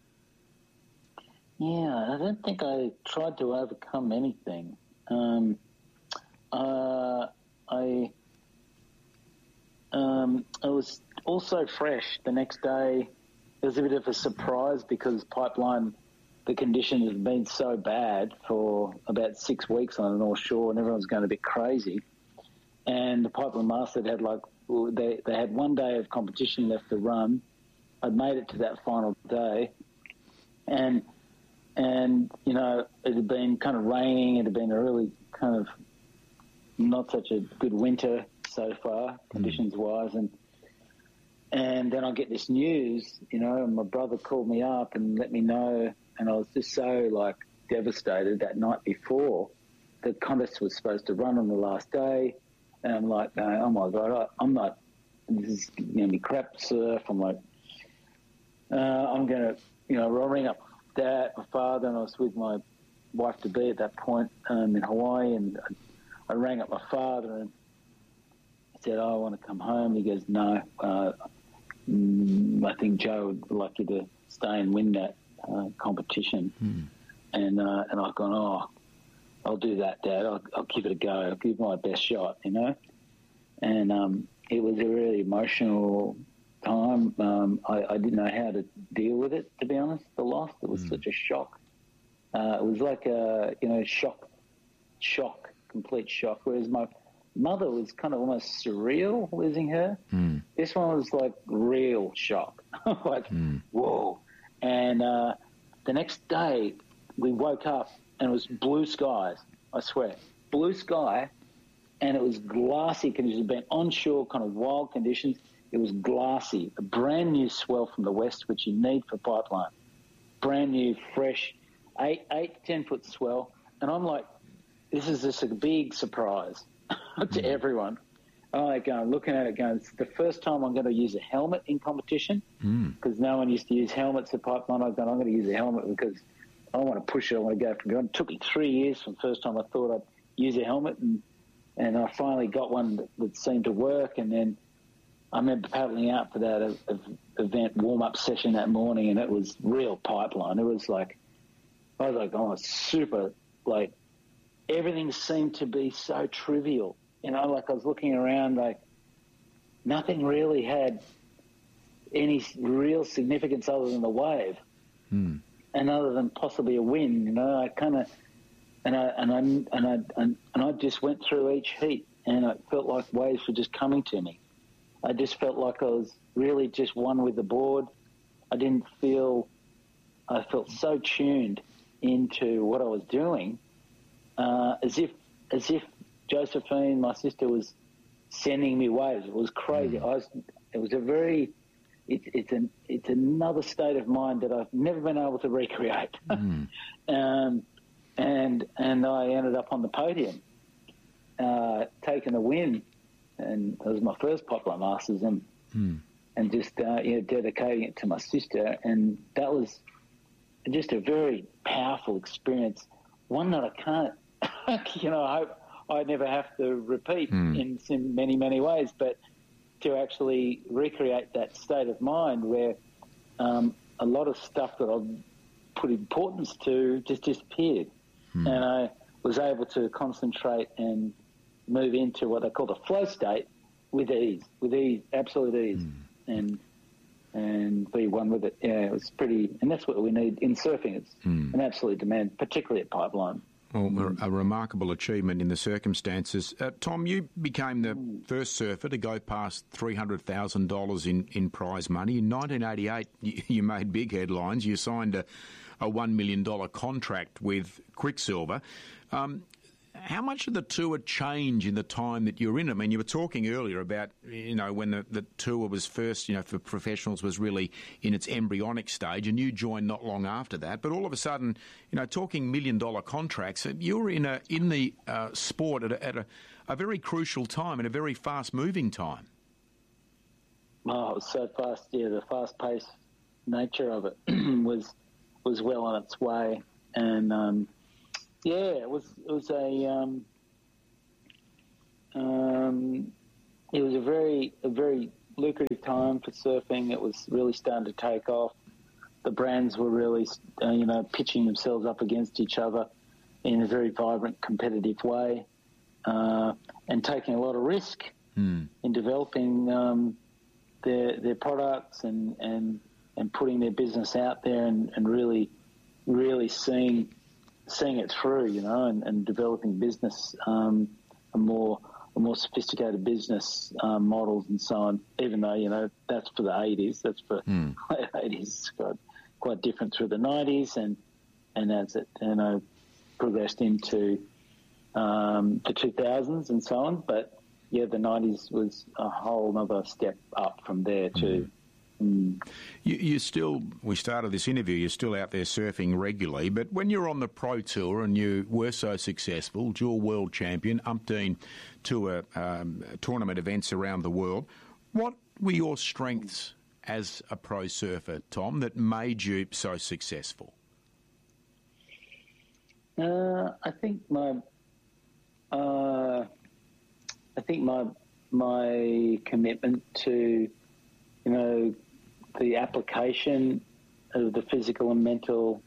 Yeah, I don't think I tried to overcome anything. Um, uh, I um, I was also fresh the next day. It was a bit of a surprise because Pipeline, the conditions had been so bad for about six weeks on the North Shore, and everyone was going a bit crazy. And the Pipeline Master had like they they had one day of competition left to run. I'd made it to that final day, and and you know it had been kind of raining. It had been a really kind of not such a good winter so far, conditions wise, and. And then I get this news, you know, and my brother called me up and let me know, and I was just so, like, devastated that night before. The contest was supposed to run on the last day, and I'm like, oh, my God, I, I'm not, this is going to be crap surf. I'm like, uh, I'm going to, you know, I'll ring up Dad, my father, and I was with my wife-to-be at that point um, in Hawaii, and I, I rang up my father and I said, oh, I want to come home. He goes, no, uh, I think Joe would like you to stay and win that uh, competition. Mm. And uh, and I've gone, oh, I'll do that, Dad. I'll, I'll give it a go. I'll give my best shot, you know. And um, it was a really emotional time. Um, I, I didn't know how to deal with it, to be honest, the loss. It was mm. such a shock. Uh, it was like a, you know, shock, shock, complete shock, whereas my mother was kind of almost surreal losing her. Mm. This one was like real shock, like mm. whoa. And uh, the next day we woke up and it was blue skies. I swear, blue sky, and it was glassy conditions. It had been onshore, kind of wild conditions. It was glassy, a brand new swell from the west, which you need for Pipeline. Brand new, fresh, eight, eight, ten foot swell, and I'm like, this is just a big surprise to everyone. I'm like going, looking at it going, it's the first time I'm going to use a helmet in competition because mm. no one used to use helmets at Pipeline. I've gone, I'm going to use a helmet because I want to push it. I want to go from beyond. It took me three years from the first time I thought I'd use a helmet, and and I finally got one that, that seemed to work. And then I remember paddling out for that uh, event warm-up session that morning, and it was real Pipeline. It was like, I was like, oh, super, like, everything seemed to be so trivial. You know, like I was looking around, like nothing really had any real significance other than the wave, mm. and other than possibly a win. You know, I kind of, and I and I and I and, and I just went through each heat, and it felt like waves were just coming to me. I just felt like I was really just one with the board. I didn't feel, I felt so tuned into what I was doing. Uh, as if, as if Josephine, my sister, was sending me waves. It was crazy. Mm. I was. It was a very. It, it's an. It's another state of mind that I've never been able to recreate. Mm. um, and and I ended up on the podium, uh, taking the win, and it was my first Pipeline Masters, and mm. and just uh, you know, dedicating it to my sister, and that was just a very powerful experience. One that I can't. you know, I hope I never have to repeat mm. in, in many, many ways, but to actually recreate that state of mind where um, a lot of stuff that I've put importance to just disappeared. Mm. And I was able to concentrate and move into what they call the flow state with ease, with ease, absolute ease, mm. and and be one with it. Yeah, it was pretty, and that's what we need in surfing. It's mm. an absolute demand, particularly at Pipeline. Well, a remarkable achievement in the circumstances. Uh, Tom, you became the first surfer to go past three hundred thousand dollars in, in prize money. In nineteen eighty-eight, you, you made big headlines. You signed a, a one million dollars contract with Quicksilver. Um, how much did the tour change in the time that you were in it? I mean, you were talking earlier about, you know, when the, the tour was first, you know, for professionals was really in its embryonic stage, and you joined not long after that. But all of a sudden, you know, talking million-dollar contracts, you were in a in the uh, sport at, a, at a, a very crucial time and a very fast-moving time. Oh, it was so fast. Yeah, the fast-paced nature of it was was well on its way, and um, yeah, it was it was a um, um, it was a very a very lucrative time for surfing. It was really starting to take off. The brands were really uh, you know pitching themselves up against each other in a very vibrant, competitive way, uh, and taking a lot of risk mm. in developing um, their their products and and. and putting their business out there and, and really, really seeing seeing it through, you know, and, and developing business, um, a more a more sophisticated business um, models and so on. Even though, you know, that's for the eighties, that's for mm. late eighties, quite quite different through the nineties, and and as it you know progressed into um, the two thousands and so on. But yeah, the nineties was a whole other step up from there too. Mm. Mm. You, you still, we started this interview, you're still out there surfing regularly, but when you're on the Pro Tour and you were so successful, dual world champion, umpteen tour um, tournament events around the world, what were your strengths as a pro surfer, Tom, that made you so successful? Uh, I think my, uh, I think my my commitment to, you know, the application of the physical and mental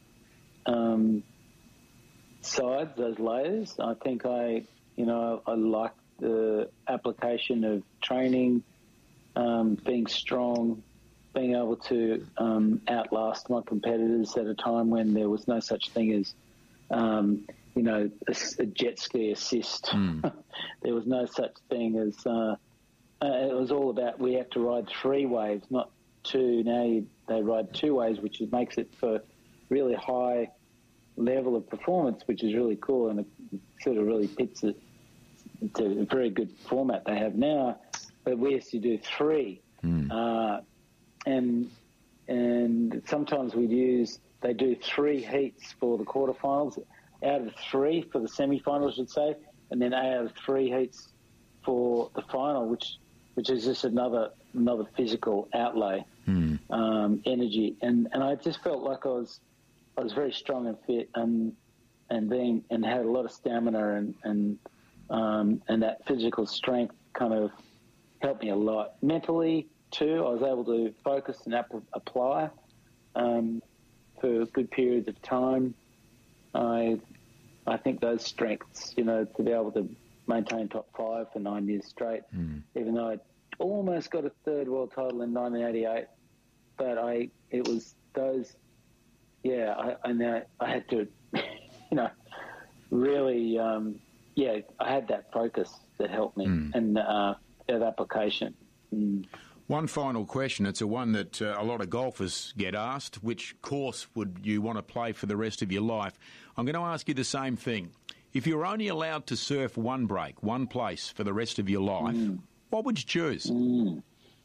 um, sides, those layers. I think I, you know, I like the application of training, um, being strong, being able to um, outlast my competitors at a time when there was no such thing as, um, you know, a, a jet ski assist. Mm. There was no such thing as... Uh, Uh, it was all about we have to ride three waves, not two. Now you, they ride two waves, which makes it for really high level of performance, which is really cool, and it sort of really fits it to a very good format they have now. But we used to do three, mm. uh, and and sometimes we'd use they do three heats for the quarterfinals, out of three for the semi-finals, I should say, and then out of three heats for the final, which which is just another another physical outlay, mm. um, energy, and, and I just felt like I was I was very strong and fit, and and being and had a lot of stamina, and and um, and that physical strength kind of helped me a lot. Mentally too, I was able to focus and ap- apply um, for good periods of time. I I think those strengths, you know, to be able to maintain top five for nine years straight, mm. even though I almost got a third world title in nineteen eighty-eight. But I, it was those, yeah, I, I know I had to, you know, really, um, yeah, I had that focus that helped me mm. and uh, that application. Mm. One final question. It's a one that uh, a lot of golfers get asked. Which course would you want to play for the rest of your life? I'm going to ask you the same thing. If you're only allowed to surf one break, one place for the rest of your life, mm. what would you choose? Mm.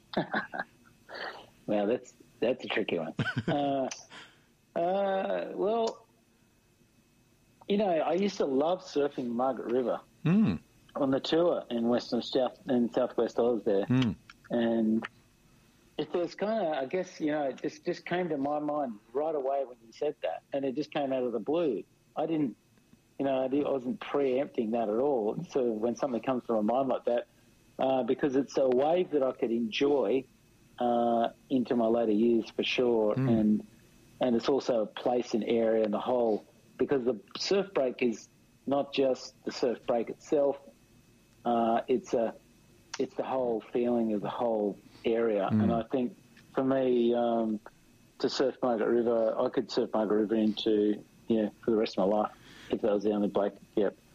Well, that's that's a tricky one. uh, uh, well, you know, I used to love surfing Margaret River mm. on the tour in Western South in Southwest Oz there, mm. and it was kind of, I guess, you know, it just just came to my mind right away when you said that, and it just came out of the blue. I didn't. You know, I wasn't preempting that at all. So when something comes to my mind like that, uh, because it's a wave that I could enjoy uh, into my later years for sure, mm. and and it's also a place and area and the whole, because the surf break is not just the surf break itself. Uh, it's a it's the whole feeling of the whole area, mm. and I think for me um, to surf Margaret River, I could surf Margaret River into yeah for the rest of my life. If that was the only break, yep.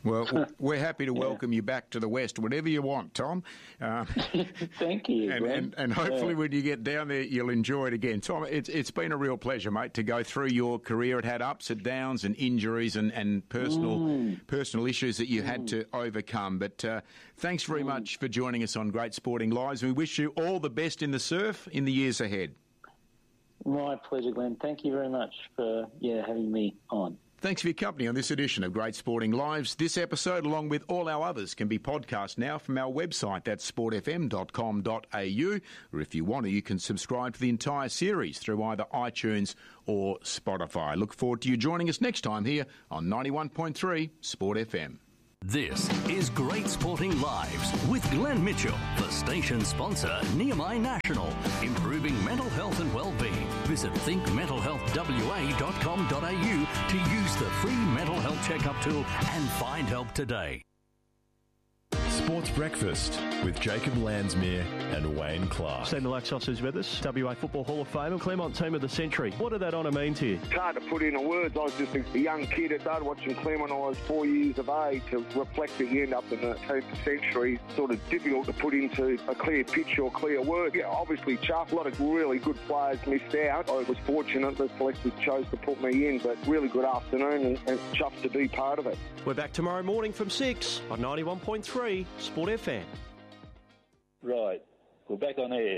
Well, we're happy to welcome you back to the West whenever you want, Tom. Um, Thank you, and, and, and hopefully yeah. when you get down there, you'll enjoy it again. Tom, it's it's been a real pleasure, mate, to go through your career. It had ups and downs and injuries and, and personal mm. personal issues that you mm. had to overcome. But uh, thanks very mm. much for joining us on Great Sporting Lives. We wish you all the best in the surf in the years ahead. My pleasure, Glenn. Thank you very much for yeah having me on. Thanks for your company on this edition of Great Sporting Lives. This episode, along with all our others, can be podcast now from our website. That's sport f m dot com dot a u. Or if you want to, you can subscribe to the entire series through either iTunes or Spotify. Look forward to you joining us next time here on ninety-one point three Sport F M. This is Great Sporting Lives with Glenn Mitchell, the station sponsor, Nehemiah National, improving mental health and well-being. Visit think mental health w a dot com dot a u to use the free mental health checkup tool and find help today. Sports Breakfast with Jacob Landsmere and Wayne Clark. Stephen Laxos is with us, W A Football Hall of Famer, Claremont Team of the Century. What did that honour mean to you? It's hard to put into words. I was just a young kid that started watching Claremont when I was four years of age. To reflect that you end up in the Team of the Century, sort of difficult to put into a clear picture or clear word. Yeah, obviously chuffed. A lot of really good players missed out. I was fortunate the selectors chose to put me in, but really good afternoon and, and chuffed to be part of it. We're back tomorrow morning from six on ninety-one point three Sport F M. Right, we're back on air.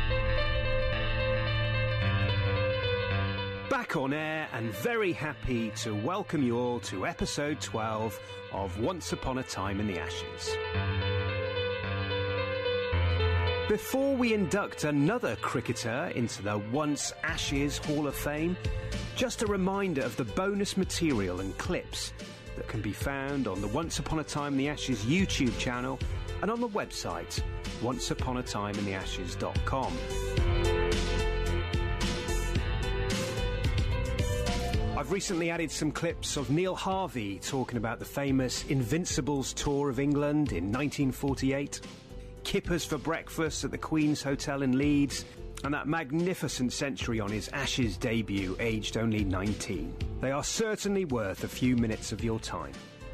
Back on air and very happy to welcome you all to episode twelve of Once Upon a Time in the Ashes. Before we induct another cricketer into the Once Ashes Hall of Fame, just a reminder of the bonus material and clips that can be found on the Once Upon a Time in the Ashes YouTube channel and on the website once upon a time in the ashes dot com. I've recently added some clips of Neil Harvey talking about the famous Invincibles tour of England in nineteen forty-eight, kippers for breakfast at the Queen's Hotel in Leeds, and that magnificent century on his Ashes debut, aged only nineteen. They are certainly worth a few minutes of your time.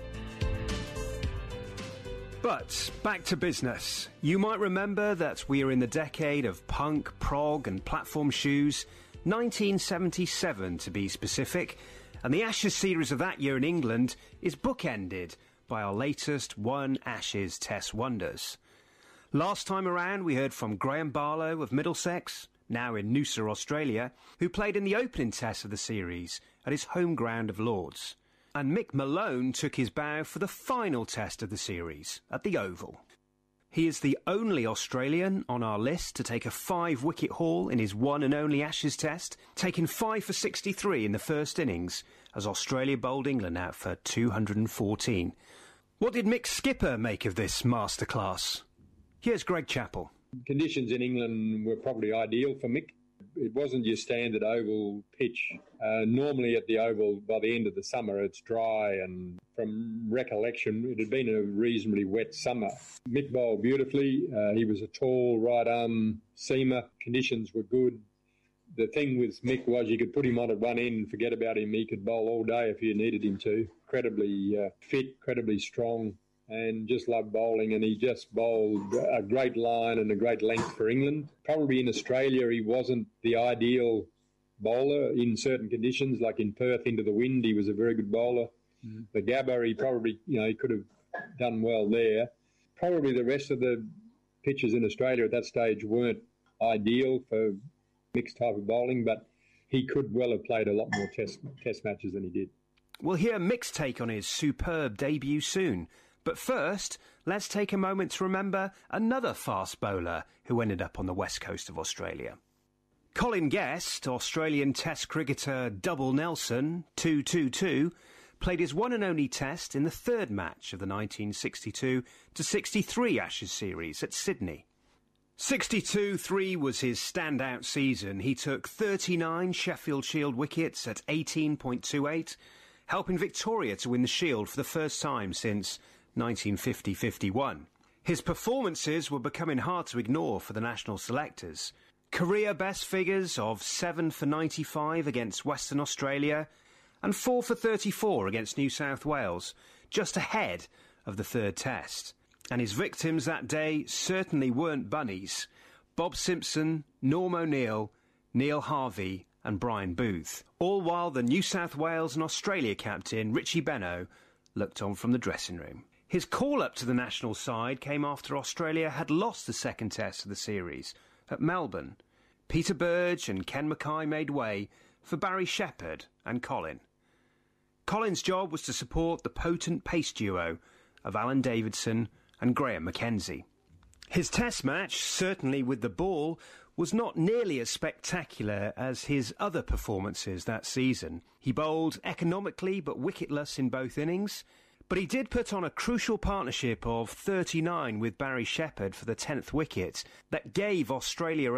But back to business. You might remember that we are in the decade of punk, prog and platform shoes, nineteen seventy-seven to be specific, and the Ashes series of that year in England is bookended by our latest One Ashes Test wonders. Last time around we heard from Graham Barlow of Middlesex, now in Noosa, Australia, who played in the opening test of the series at his home ground of Lords. And Mick Malone took his bow for the final test of the series at the Oval. He is the only Australian on our list to take a five-wicket haul in his one and only Ashes test, taking five for sixty-three in the first innings as Australia bowled England out for two hundred fourteen. What did Mick Skipper make of this masterclass? Here's Greg Chappell. Conditions in England were probably ideal for Mick. It wasn't your standard oval pitch. Uh, normally at the Oval, by the end of the summer, it's dry, and from recollection, it had been a reasonably wet summer. Mick bowled beautifully. Uh, he was a tall right-arm seamer. Conditions were good. The thing with Mick was you could put him on at one end and forget about him. He could bowl all day if you needed him to. Incredibly uh, fit, incredibly strong, and just loved bowling, and he just bowled a great line and a great length for England. Probably in Australia he wasn't the ideal bowler in certain conditions, like in Perth into the wind he was a very good bowler. Mm. The Gabba he probably, you know, he could have done well there. Probably the rest of the pitches in Australia at that stage weren't ideal for mixed type of bowling, but he could well have played a lot more test, test matches than he did. We'll hear Mick's take on his superb debut soon. But first, let's take a moment to remember another fast bowler who ended up on the west coast of Australia. Colin Guest, Australian Test cricketer Double Nelson, two two two, played his one and only Test in the third match of the nineteen sixty-two to sixty-three Ashes series at Sydney. sixty-two three was his standout season. He took thirty-nine Sheffield Shield wickets at eighteen point two eight, helping Victoria to win the Shield for the first time since nineteen fifty fifty-one. His performances were becoming hard to ignore for the national selectors. Career best figures of seven for ninety-five against Western Australia and four for thirty-four against New South Wales just ahead of the third test. And his victims that day certainly weren't bunnies. Bob Simpson, Norm O'Neill, Neil Harvey and Brian Booth. All while the New South Wales and Australia captain, Richie Benaud, looked on from the dressing room. His call-up to the national side came after Australia had lost the second test of the series at Melbourne. Peter Burge and Ken Mackay made way for Barry Shepherd and Colin. Colin's job was to support the potent pace duo of Alan Davidson and Graham Mackenzie. His test match, certainly with the ball, was not nearly as spectacular as his other performances that season. He bowled economically but wicketless in both innings, but he did put on a crucial partnership of thirty-nine with Barry Shepherd for the tenth wicket that gave Australia